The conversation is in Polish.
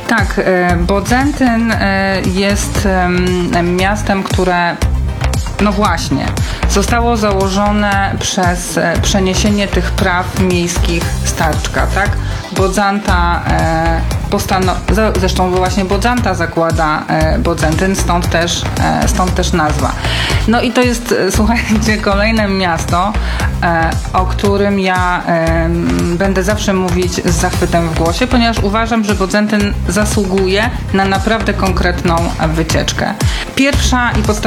Tak, Bodzentyn jest miastem, które no właśnie zostało założone przez przeniesienie tych praw miejskich z Tarczka, tak? Bodzanta zresztą właśnie Bodzanta zakłada Bodzentyn, stąd też nazwa. No i to jest, słuchajcie, kolejne miasto, o którym ja będę zawsze mówić z zachwytem w głosie, ponieważ uważam, że Bodzentyn zasługuje na naprawdę konkretną wycieczkę. Pierwsza i podstawowa